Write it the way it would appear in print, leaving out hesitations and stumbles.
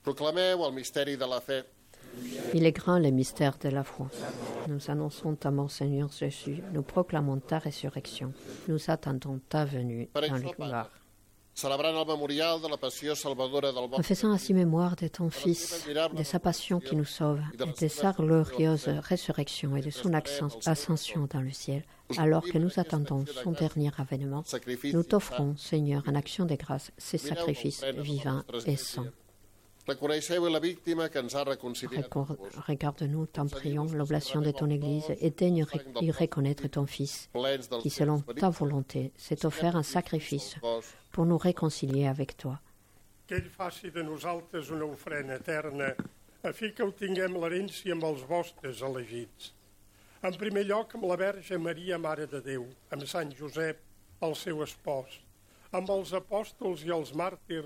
Proclameu el misteri de la fe. Il est grand le mystère de la foi. Nous annonçons ta mort, Seigneur Jésus. Nous proclamons ta résurrection. Nous attendons ta venue Per dans això les el Papa, gloires. celebrant el memorial de la passió salvadora del En vostre faisant ainsi mémoire de ton Fils, de sa passion qui nous sauve, et de sa glorieuse résurrection et de son ascension dans le ciel, alors que nous attendons son dernier avènement, sacrifici, nous t'offrons, Seigneur, en action de grâce, ces sacrifices vivants et saints. reconeixeu la víctima que ens ha reconciliat. Regarde-nous, t'en prions, l'oblation de ton Église, et daigne y reconnaître ton Fils, plens del qui, selon ta volonté, s'est offert un sacrifice cos, pour nous réconcilier avec toi. Que ell faci de nosaltres una ofrena eterna, a fi que obtinguem l'herència amb els vostres elegits. En primer lloc, amb la Verge Maria, Mare de Déu, amb Sant Josep, el seu espòs, amb els apòstols i els màrtirs